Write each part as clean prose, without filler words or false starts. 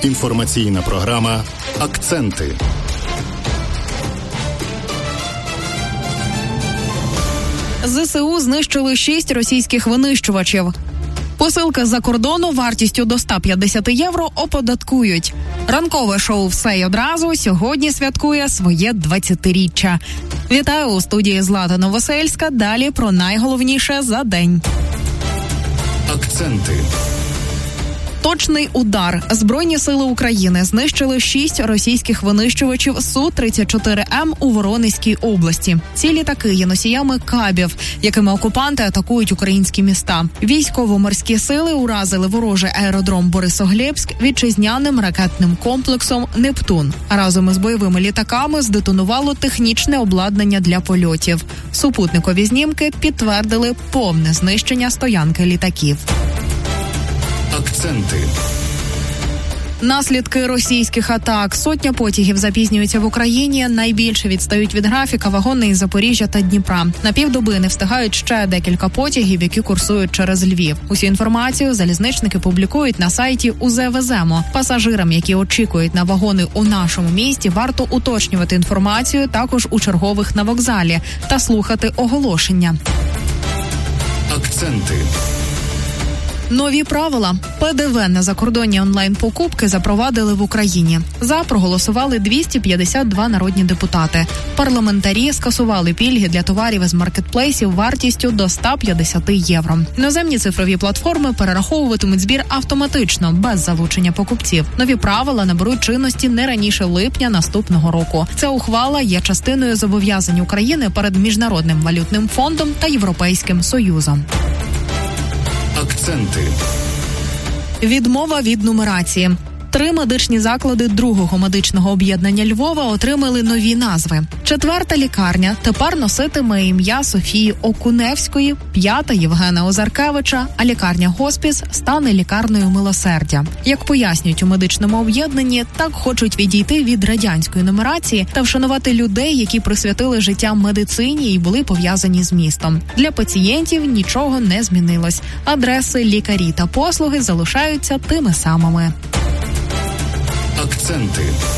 Інформаційна програма «Акценти». ЗСУ знищили 6 російських винищувачів. Посилки з-за кордону вартістю до 150 євро оподаткують. Ранкове шоу «Все й одразу» сьогодні святкує своє 20-річчя. Вітаю у студії Злата Новосельська. Далі про найголовніше за день. Акценти. Точний удар. Збройні сили України знищили 6 російських винищувачів Су-34М у Воронезькій області. Ці літаки є носіями кабів, якими окупанти атакують українські міста. Військово-морські сили уразили ворожий аеродром Борисоглебськ вітчизняним ракетним комплексом «Нептун». Разом із бойовими літаками здетонувало технічне обладнання для польотів. Супутникові знімки підтвердили повне знищення стоянки літаків. Акценти. Наслідки російських атак. Сотня потягів запізнюються в Україні. Найбільше відстають від графіка вагони із Запоріжжя та Дніпра. На півдоби не встигають ще декілька потягів, які курсують через Львів. Усю інформацію залізничники публікують на сайті УЗ-Веземо. Пасажирам, які очікують на вагони у нашому місті, варто уточнювати інформацію також у чергових на вокзалі та слухати оголошення. Акценти. Нові правила. ПДВ на закордонні онлайн-покупки запровадили в Україні. За проголосували 252 народні депутати. Парламентарі скасували пільги для товарів із маркетплейсів вартістю до 150 євро. Іноземні цифрові платформи перераховуватимуть збір автоматично, без залучення покупців. Нові правила наберуть чинності не раніше липня наступного року. Ця ухвала є частиною зобов'язань України перед Міжнародним валютним фондом та Європейським Союзом. Акценти. Відмова від нумерації. 3 медичні заклади другого медичного об'єднання Львова отримали нові назви. 4-та лікарня тепер носитиме ім'я Софії Окуневської, 5-та Євгена Озаркевича, а лікарня-хоспіс стане лікарнею Милосердя. Як пояснюють у медичному об'єднанні, так хочуть відійти від радянської нумерації та вшанувати людей, які присвятили життя медицині і були пов'язані з містом. Для пацієнтів нічого не змінилось. Адреси, лікарі та послуги залишаються тими самими. Акценти.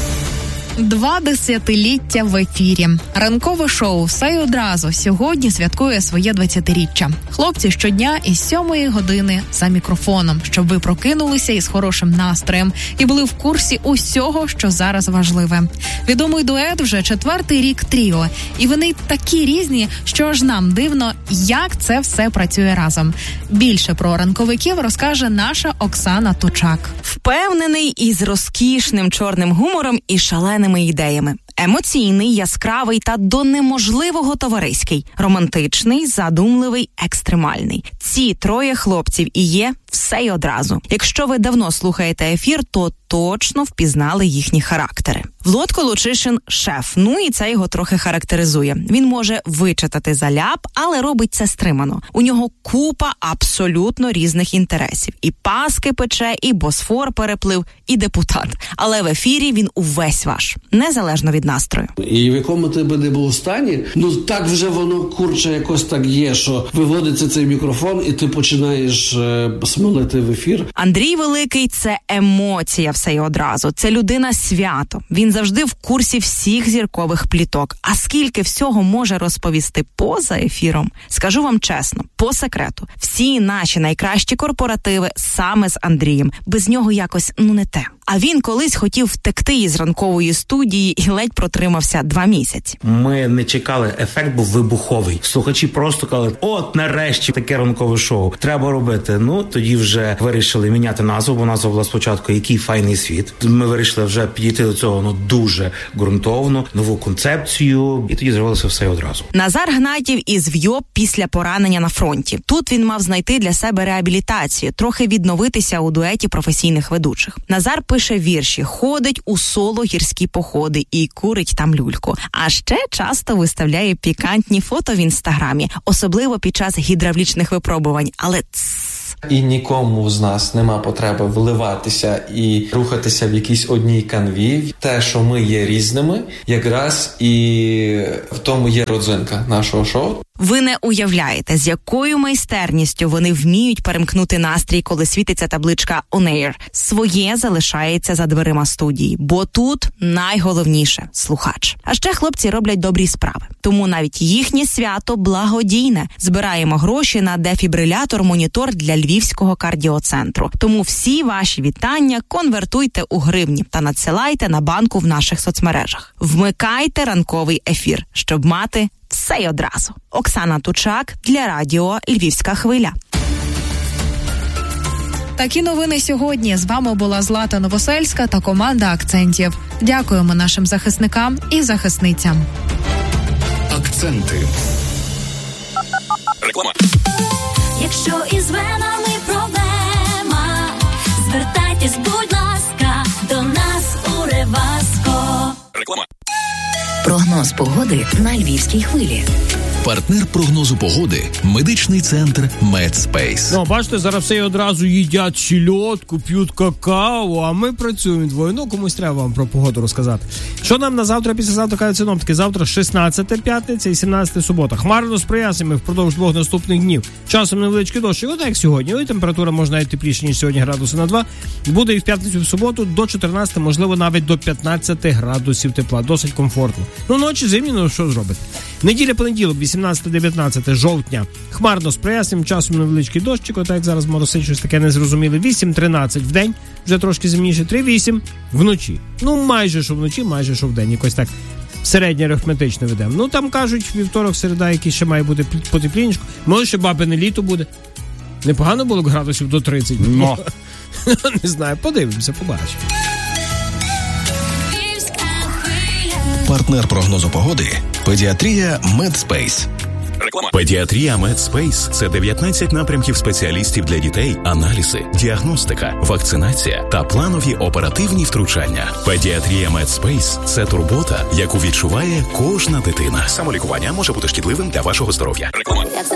2 десятиліття в ефірі. Ранкове шоу «Все й одразу» сьогодні святкує своє 20-річчя. Хлопці щодня із 7 години за мікрофоном, щоб ви прокинулися із хорошим настроєм і були в курсі усього, що зараз важливе. Відомий дует вже 4-й рік тріо. І вони такі різні, що аж нам дивно, як це все працює разом. Більше про ранковиків розкаже наша Оксана Точак. Впевнений, із розкішним чорним гумором і шаленими ідеями. Емоційний, яскравий та до неможливого товариський. Романтичний, задумливий, екстремальний. Ці 3 хлопців і є «Все й одразу». Якщо ви давно слухаєте ефір, то точно впізнали їхні характери. Влодко Лучишин – шеф, ну і це його трохи характеризує. Він може вичитати заляп, але робить це стримано. У нього купа абсолютно різних інтересів. І паски пече, і Босфор переплив, і депутат. Але в ефірі він увесь ваш, незалежно від настрою. І в якому ти би не був стані, так вже воно, курче, якось так є, що виводиться цей мікрофон, і ти починаєш смолити в ефір. Андрій Великий – це емоція «Все й одразу». Це людина-свято. Він завжди в курсі всіх зіркових пліток. А скільки всього може розповісти поза ефіром? Скажу вам чесно, по секрету, всі наші найкращі корпоративи саме з Андрієм. Без нього якось, не те. А він колись хотів втекти із ранкової студії і ледь протримався 2 місяці. Ми не чекали, ефект був вибуховий. Слухачі просто казали, от нарешті таке ранкове шоу. Треба робити. Тоді вже вирішили міняти назву, бо назва була спочатку «Який файний світ». Ми вирішили вже підійти до цього дуже ґрунтовно, нову концепцію, і тоді з'явилося «Все й одразу». Назар Гнатів із ВЙО після поранення на фронті. Тут він мав знайти для себе реабілітацію, трохи відновитися у дуеті професійних ведучих. Назар пише вірші, ходить у соло гірські походи і курить там люльку. А ще часто виставляє пікантні фото в інстаграмі, особливо під час гідравлічних випробувань. Але І нікому з нас нема потреби вливатися і рухатися в якійсь одній канві. Те, що ми є різними, якраз і в тому є родзинка нашого шоу. Ви не уявляєте, з якою майстерністю вони вміють перемкнути настрій, коли світиться табличка «On Air». Своє залишається за дверима студії, бо тут найголовніше – слухач. А ще хлопці роблять добрі справи. Тому навіть їхнє свято благодійне. Збираємо гроші на дефібрилятор-монітор для Львівського кардіоцентру. Тому всі ваші вітання конвертуйте у гривні та надсилайте на банку в наших соцмережах. Вмикайте ранковий ефір, щоб мати все й одразу. Оксана Тучак для радіо «Львівська хвиля». Такі новини сьогодні. З вами була Злата Новосельська та команда «Акцентів». Дякуємо нашим захисникам і захисницям. Акценти. Реклама. Якщо із венами проблема, звертайтесь, будь ласка, до нас у Реваско. Реклама. Прогноз погоди на Львівській хвилі. Партнер прогнозу погоди – медичний центр Медспейс. Ну, бачите, зараз все одразу їдять сільотку, п'ють какао, а ми працюємо двоє. Ну, комусь треба вам про погоду розказати. Що нам на завтра, післязавтра кажуть синоптики? Завтра 16 п'ятниця і 17 субота. Хмарно з проясненнями впродовж 2 наступних днів. Часом невеличкий дощ. І от як сьогодні. І температура може навіть тепліше, ніж сьогодні, градуси на 2. Буде і в п'ятницю, в суботу до 14, можливо, навіть до 15 градусів тепла. Досить комфортно. Ну, ночі зимні, ну що зробити? Неділя-понеділок, 18-19 жовтня. Хмарно з проясненням, часом невеличкий дощик, отак зараз моросить, щось таке незрозуміле. 8-13 в день, вже трошки зимніше, 3-8 вночі. Ну, майже що вночі, майже що в день. Якось так середнє арифметично ведемо. Ну, там кажуть, вівторок, середа, який ще має бути потеплінечко. Може, ще бабине літо буде. Непогано було б градусів до 30. Ну. Не знаю, подивимося, побачимо. Партнер прогнозу погоди – педіатрія Медспейс. Реклама. Педіатрія Медспейс – це 19 напрямків спеціалістів для дітей, аналізи, діагностика, вакцинація та планові оперативні втручання. Педіатрія Медспейс – це турбота, яку відчуває кожна дитина. Самолікування може бути шкідливим для вашого здоров'я. Реклама.